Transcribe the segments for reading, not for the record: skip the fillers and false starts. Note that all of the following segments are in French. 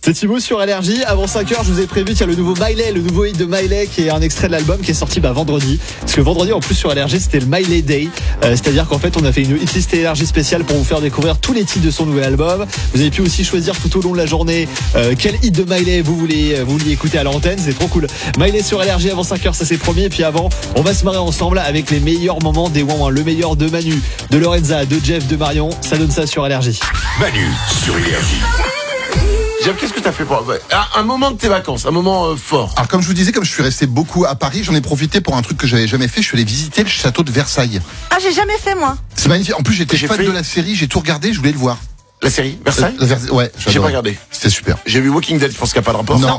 C'est Thibaut sur LRJ. Avant 5h, je vous ai prévu qu'il y a le nouveau Miley, le nouveau hit de Miley qui est un extrait de l'album qui est sorti vendredi. Parce que vendredi, en plus sur LRJ, c'était le Miley Day. C'est-à-dire qu'en fait, on a fait une hitlist LRJ spéciale pour vous faire découvrir tous les titres de son nouvel album. Vous avez pu aussi choisir tout au long de la journée quel hit de Miley vous vouliez écouter à l'antenne. C'est trop cool. Miley sur LRJ avant 5h, ça c'est promis. Et puis avant, on va se marrer ensemble avec les meilleurs moments des Ouin Ouin. Le meilleur de Manu, de Lorenza, de Jeff, de Marion. Ça donne ça sur LRJ. Manu sur LRJ. Jeff, qu'est-ce que tu as fait pour un moment de tes vacances, un moment fort? Alors comme je vous disais, comme je suis resté beaucoup à Paris, j'en ai profité pour un truc que j'avais jamais fait. Je suis allé visiter le château de Versailles. Ah, j'ai jamais fait moi. C'est magnifique. En plus, j'étais fan de la série, j'ai tout regardé, je voulais le voir. La série Versailles? Ouais, j'ai pas regardé. C'était super. J'ai vu Walking Dead, je pense qu'il n'y a pas de rapport. Non.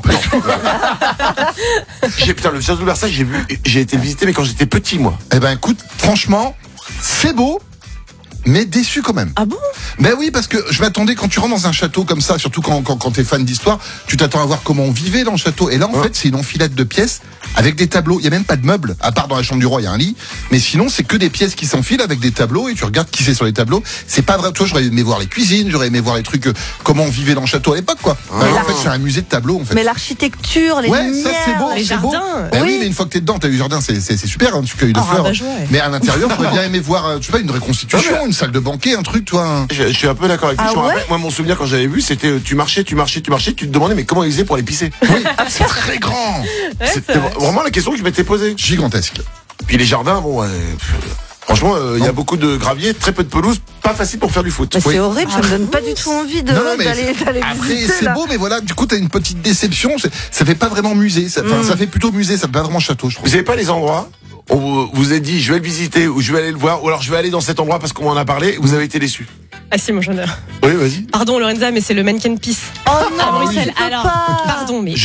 Putain, le château de Versailles, j'ai été le visiter, mais quand j'étais petit, moi. Eh ben écoute, franchement, c'est beau, mais déçu quand même. Ah bon? Ben oui, parce que je m'attendais, quand tu rentres dans un château comme ça, surtout quand t'es fan d'histoire, tu t'attends à voir comment on vivait dans le château. Et là, en fait, c'est une enfilade de pièces avec des tableaux. Il y a même pas de meubles, à part dans la chambre du roi, il y a un lit. Mais sinon, c'est que des pièces qui s'enfilent avec des tableaux et tu regardes qui c'est sur les tableaux. C'est pas vrai. Toi, j'aurais aimé voir les cuisines, j'aurais aimé voir les trucs, comment on vivait dans le château à l'époque, quoi. En fait, c'est un musée de tableaux, en fait. Mais l'architecture, les lumières, ça c'est beau, les c'est beau. jardins. Ben oui, mais une fois que t'es dedans, t'as eu le jardin, c'est super, hein, tu cueilles de fleurs. Mais à l'intérieur, j'aurais bien aimé voir, tu vois, une reconstitution, une salle de banquet, un truc, toi. Je suis un peu d'accord avec toi. Je me rappelle, moi, mon souvenir quand j'avais vu, c'était tu marchais, tu te demandais mais comment ils faisaient pour les pisser. Oui, c'est très grand. C'était vraiment la question que je m'étais posée. Gigantesque. Puis les jardins, bon, franchement, il y a beaucoup de gravier, très peu de pelouse, pas facile pour faire du foot. Mais c'est horrible, ça me donne pas du tout envie d'aller après, visiter. c'est beau, mais voilà, du coup, t'as une petite déception. Ça fait pas vraiment musée. Ça fait plutôt musée, ça fait pas vraiment château, je trouve. Vous avez pas les endroits où vous avez dit je vais le visiter ou je vais aller le voir ou alors je vais aller dans cet endroit parce qu'on m'en a parlé et vous avez été déçu? Ah si, mon jeune. Oui, vas-y. Pardon Lorenza, mais c'est le Mannequin Peace. Oh non, à Bruxelles. je peux Alors, pas. pardon, mais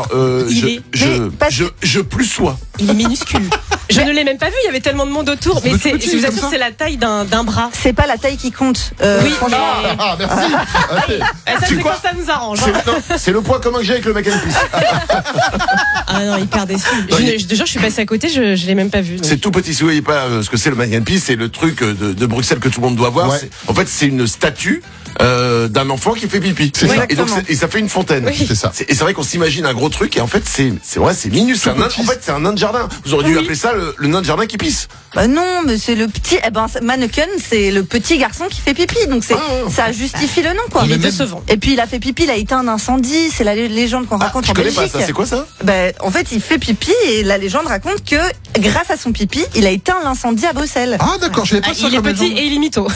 je plus sois. il est minuscule. Je ne l'ai même pas vu, il y avait tellement de monde autour. Mais je vous assure, c'est la taille d'un bras. C'est pas la taille qui compte. Oui, franchement. Ah, merci. Ça, c'est quoi, ça nous arrange. C'est le point commun que j'ai avec le Mannequin Peace. Ah non, hyper déçu. Déjà, je suis passée à côté, je l'ai même pas vu. Donc. C'est tout petit, si vous voyez pas ce que c'est le Mannequin Peace, c'est le truc de Bruxelles que tout le monde doit voir. Ouais. En fait, c'est une statue d'un enfant qui fait pipi. C'est ça. Et donc ça fait une fontaine. Oui. C'est ça. Et c'est vrai qu'on s'imagine un gros truc et en fait c'est minuscule. En fait c'est un nain de jardin. Vous auriez dû appeler ça le nain de jardin qui pisse. Bah non, mais c'est le petit. Mannequin, c'est le petit garçon qui fait pipi, donc ça justifie le nom, quoi. Il est décevant. Et puis il a fait pipi, il a éteint un incendie. C'est la légende qu'on raconte en connais Belgique. pas ça. C'est quoi ça? En fait, il fait pipi et la légende raconte que grâce à son pipi, il a éteint l'incendie à Bruxelles. Ah, d'accord, je savais pas ça. Il est petit et il est mytho.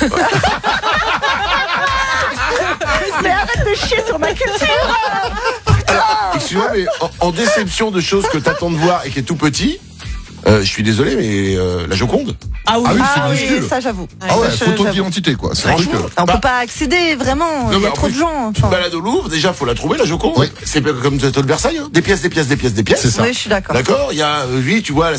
Mais arrête de chier sur ma culture. Excusez-moi, mais en déception de choses que t'attends de voir et qui est tout petit, je suis désolé, mais la Joconde. Ah oui, c'est minuscule. ça j'avoue. Ah ouais, Ça, photo j'avoue. d'identité, quoi. C'est un truc. On peut pas accéder vraiment. Non, Il y mais a en trop de plus, gens. Tu te balades au Louvre, déjà faut la trouver la Joconde. Oui. C'est comme le Versailles, hein. Des pièces. C'est ça. Oui, je suis d'accord. D'accord, il y a lui, tu vois.